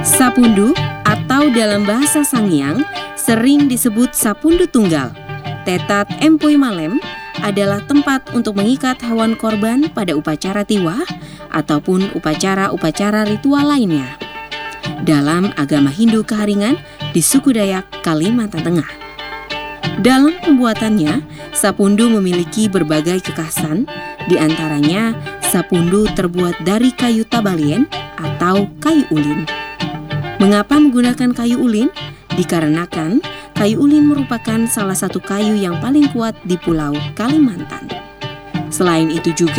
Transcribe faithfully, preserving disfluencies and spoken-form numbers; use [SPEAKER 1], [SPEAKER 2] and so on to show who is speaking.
[SPEAKER 1] Sapundu atau dalam bahasa Sanghyang sering disebut sapundu tunggal, Tetat Empoi Malem, adalah tempat untuk mengikat hewan korban pada upacara tiwah ataupun upacara-upacara ritual lainnya. Dalam agama Hindu Keharingan di suku Dayak, Kalimantan Tengah. Dalam pembuatannya, sapundu memiliki berbagai kekhasan, di antaranya sapundu terbuat dari kayu tabalien atau kayu ulin. Mengapa menggunakan kayu ulin? Dikarenakan kayu ulin merupakan salah satu kayu yang paling kuat di Pulau Kalimantan. Selain itu juga